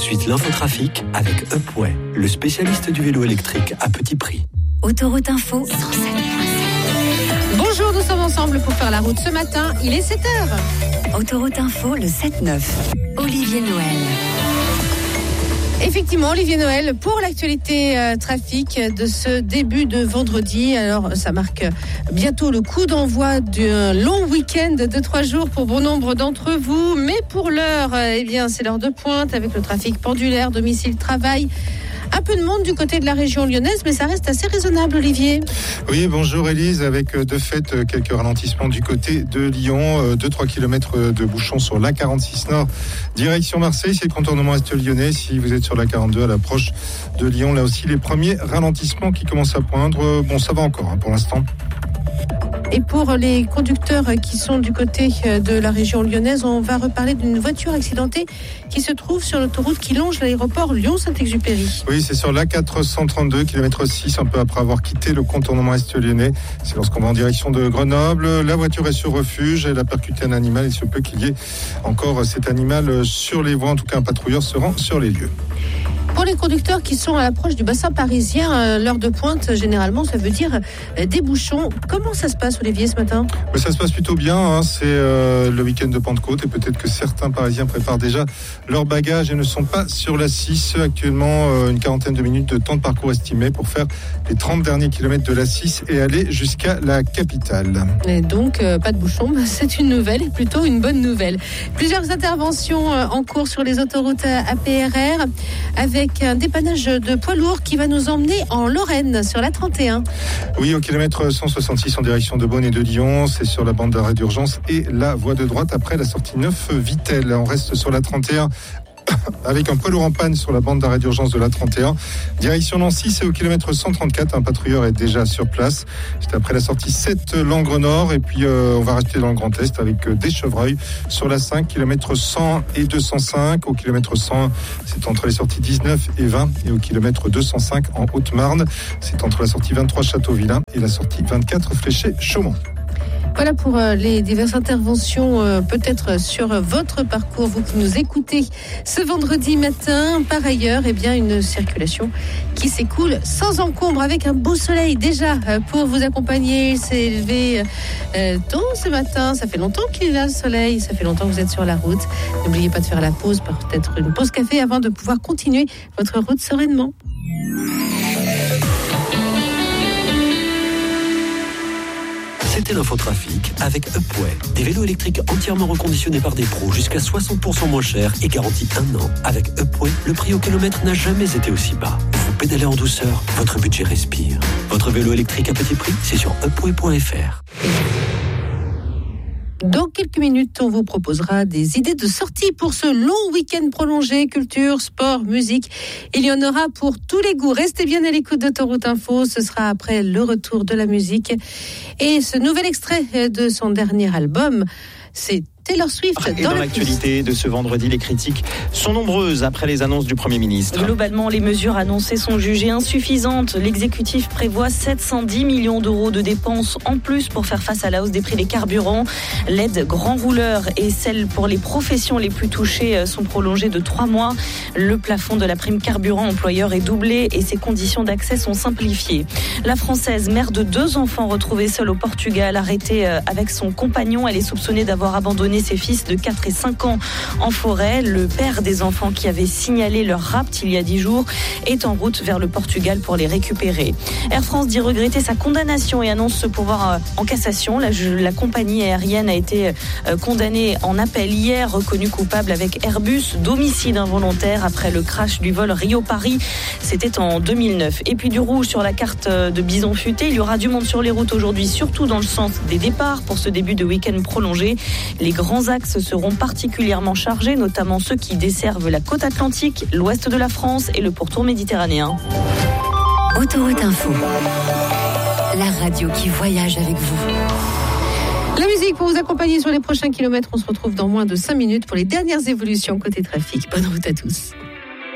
de suite l'infotrafic avec Upway, le spécialiste du vélo électrique à petit prix. Autoroute Info 107.7. Bonjour, nous sommes ensemble pour faire la route ce matin. Il est 7h. Autoroute Info, le 7-9. Olivier Noël. Effectivement, Olivier Noël, pour l'actualité trafic de ce début de vendredi. Alors, ça marque bientôt le coup d'envoi d'un long week-end de 3 jours pour bon nombre d'entre vous. Mais pour l'heure, eh bien, c'est l'heure de pointe avec le trafic pendulaire, domicile-travail. Un peu de monde du côté de la région lyonnaise, mais ça reste assez raisonnable, Olivier. Oui, bonjour Élise, avec de fait quelques ralentissements du côté de Lyon, 2-3 km de bouchons sur l'A46 Nord, direction Marseille, c'est le contournement est lyonnais. Si vous êtes sur l'A42 à l'approche de Lyon, là aussi les premiers ralentissements qui commencent à poindre. Bon, ça va encore pour l'instant. Et pour les conducteurs qui sont du côté de la région lyonnaise, on va reparler d'une voiture accidentée qui se trouve sur l'autoroute qui longe l'aéroport Lyon-Saint-Exupéry. Oui, c'est sur l'A432, km 6, un peu après avoir quitté le contournement est lyonnais. C'est lorsqu'on va en direction de Grenoble. La voiture est sur refuge, elle a percuté un animal. Il se peut qu'il y ait encore cet animal sur les voies. En tout cas, un patrouilleur se rend sur les lieux. Pour les conducteurs qui sont à l'approche du bassin parisien, l'heure de pointe, généralement, ça veut dire des bouchons. Comment ça se passe, Olivier, ce matin ? Ça se passe plutôt bien. C'est le week-end de Pentecôte et peut-être que certains Parisiens préparent déjà leurs bagages et ne sont pas sur la 6. Actuellement, une quarantaine de minutes de temps de parcours estimé pour faire les 30 derniers kilomètres de la 6 et aller jusqu'à la capitale. Et donc, pas de bouchons, c'est une nouvelle et plutôt une bonne nouvelle. Plusieurs interventions en cours sur les autoroutes APRR avec un dépannage de poids lourds qui va nous emmener en Lorraine sur la 31. Oui, au kilomètre 166 en direction de Beaune et de Lyon, c'est sur la bande d'arrêt d'urgence et la voie de droite après la sortie 9 Vittel. On reste sur la 31 avec un poids lourd en panne sur la bande d'arrêt d'urgence de la 31. Direction Nancy, c'est au kilomètre 134. Un patrouilleur est déjà sur place. C'est après la sortie 7 Langres Nord. Et puis, on va rester dans le Grand Est avec des chevreuils sur la 5, kilomètre 100 et 205. Au kilomètre 100, c'est entre les sorties 19 et 20. Et au kilomètre 205 en Haute-Marne, c'est entre la sortie 23 Châteauvillain et la sortie 24 Fléché-Chaumont. Voilà pour les diverses interventions peut-être sur votre parcours, vous qui nous écoutez ce vendredi matin. Par ailleurs, eh bien, une circulation qui s'écoule sans encombre avec un beau soleil déjà pour vous accompagner. C'est élevé tôt ce matin, ça fait longtemps qu'il est là le soleil, ça fait longtemps que vous êtes sur la route. N'oubliez pas de faire la pause, peut-être une pause café avant de pouvoir continuer votre route sereinement. C'était l'infotrafic avec Upway. Des vélos électriques entièrement reconditionnés par des pros jusqu'à 60% moins cher et garantis 1 an. Avec Upway, le prix au kilomètre n'a jamais été aussi bas. Vous pédalez en douceur, votre budget respire. Votre vélo électrique à petit prix, c'est sur upway.fr. Dans quelques minutes, on vous proposera des idées de sortie pour ce long week-end prolongé, culture, sport, musique. Il y en aura pour tous les goûts. Restez bien à l'écoute d'Autoroute Info. Ce sera après le retour de la musique. Et ce nouvel extrait de son dernier album, c'est Taylor Swift. Et dans l'actualité de ce vendredi, les critiques sont nombreuses après les annonces du Premier ministre. Globalement, les mesures annoncées sont jugées insuffisantes. L'exécutif prévoit 710 millions d'euros de dépenses en plus pour faire face à la hausse des prix des carburants. L'aide grand rouleur et celle pour les professions les plus touchées sont prolongées de 3 mois. Le plafond de la prime carburant employeur est doublé et ses conditions d'accès sont simplifiées. La Française, mère de 2 enfants retrouvée seule au Portugal, arrêtée avec son compagnon. Elle est soupçonnée d'avoir abandonné ses fils de 4 et 5 ans en forêt. Le père des enfants qui avait signalé leur rapt il y a 10 jours est en route vers le Portugal pour les récupérer. Air France dit regretter sa condamnation et annonce se pourvoir en cassation. La compagnie aérienne a été condamnée en appel hier, reconnue coupable avec Airbus d'homicide involontaire après le crash du vol Rio-Paris. C'était en 2009. Et puis du rouge sur la carte de Bison Futé. Il y aura du monde sur les routes aujourd'hui, surtout dans le sens des départs pour ce début de week-end prolongé. Les grands axes seront particulièrement chargés, notamment ceux qui desservent la côte atlantique, l'ouest de la France et le pourtour méditerranéen. Autoroute Info, la radio qui voyage avec vous. La musique pour vous accompagner sur les prochains kilomètres. On se retrouve dans moins de 5 minutes pour les dernières évolutions côté trafic. Bonne route à tous.